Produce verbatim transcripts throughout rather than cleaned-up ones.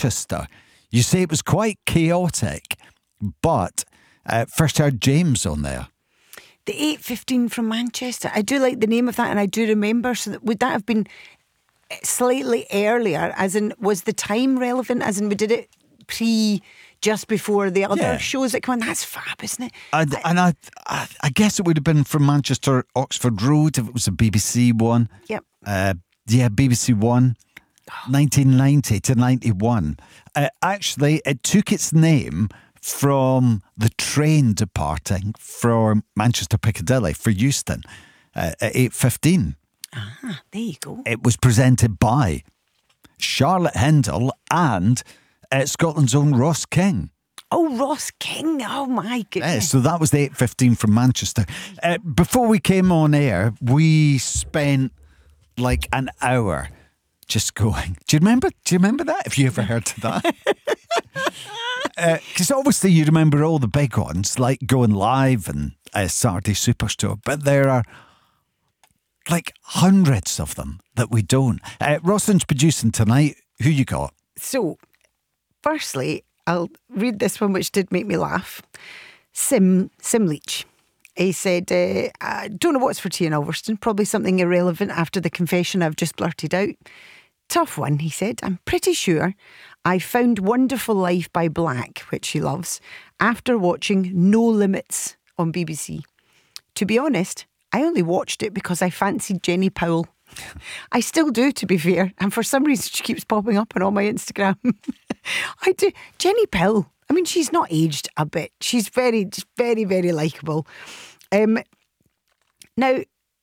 Manchester. You say it was quite chaotic, but uh, first heard James on there. The eight fifteen from Manchester. I do like the name of that, and I do remember. So that, would that have been slightly earlier? As in, was the time relevant? As in, we did it pre, just before the other yeah. shows that come on. That's fab, isn't it? And, and I, I, I guess it would have been from Manchester, Oxford Road, if it was a B B C one. Yep. Uh, yeah, B B C One, nineteen ninety to ninety-one. Uh, actually, it took its name from the train departing from Manchester Piccadilly for Euston uh, at eight fifteen. Ah, there you go. It was presented by Charlotte Hindle and uh, Scotland's own Ross King. Oh, Ross King. Oh, my goodness. Yeah, so that was the eight fifteen from Manchester. Uh, before we came on air, we spent like an hour just going, do you remember? Do you remember that? Have you ever heard of that? Because uh, obviously you remember all the big ones, like Going Live and uh, Saturday Superstore, but there are like hundreds of them that we don't. Uh, Roslyn's producing tonight. Who you got? So, firstly, I'll read this one, which did make me laugh. Sim Sim Leach. He said, uh, I don't know what's for tea in Ulverston. Probably something irrelevant after the confession I've just blurted out. Tough one, he said. I'm pretty sure I found Wonderful Life by Black, which he loves, after watching No Limits on B B C. To be honest, I only watched it because I fancied Jenny Powell. I still do, to be fair. And for some reason, she keeps popping up on all my Instagram. I do. Jenny Powell. I mean, she's not aged a bit. She's very, very, very likeable. Um, now,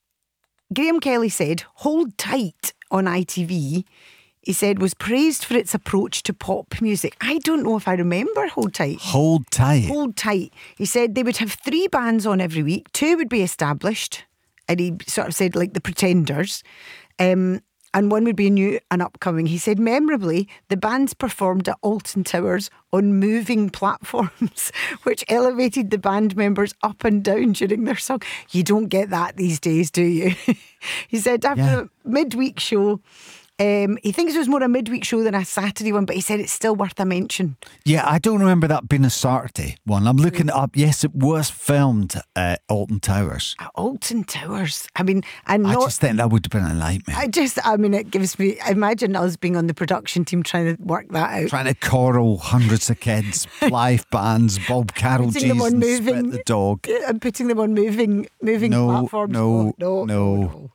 Graham Kelly said, Hold Tight on I T V, he said, was praised for its approach to pop music. I don't know if I remember Hold Tight. Hold Tight. Hold Tight. He said they would have three bands on every week. Two would be established. And he sort of said, like, the Pretenders. Um, and one would be new and upcoming. He said, memorably, the bands performed at Alton Towers on moving platforms, which elevated the band members up and down during their song. You don't get that these days, do you? He said, after yeah. a midweek show, Um, he thinks it was more a midweek show than a Saturday one, but he said it's still worth a mention. Yeah, I don't remember that being a Saturday one. I'm looking it up. Yes, it was filmed at Alton Towers. At Alton Towers. I mean, and I not, just think that would have been a nightmare. I just, I mean, it gives me, imagine us being on the production team trying to work that out. Trying to coral hundreds of kids, live bands, Bob Carroll, Putting them on Jesus, moving, Spit the Dog. And putting them on moving, moving No, platforms. no, Oh, no, no. no, no.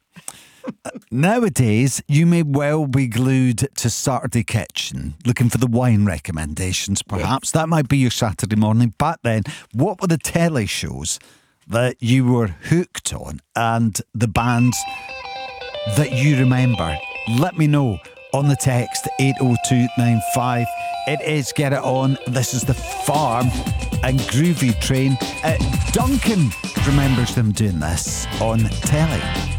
Nowadays, you may well be glued to Saturday Kitchen, looking for the wine recommendations, perhaps. Yes. That might be your Saturday morning. Back then, what were the telly shows that you were hooked on and the bands that you remember? Let me know on the text eight oh two nine five. It is Get It On. This is The Farm and Groovy Train. Uh, Duncan remembers them doing this on telly.